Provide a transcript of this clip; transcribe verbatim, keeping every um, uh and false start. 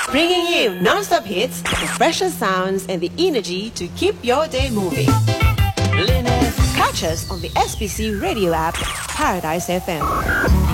Bringing you non-stop hits, the freshest sounds, and the energy to keep your day moving. Catch us on the S B C radio app, Paradise F M.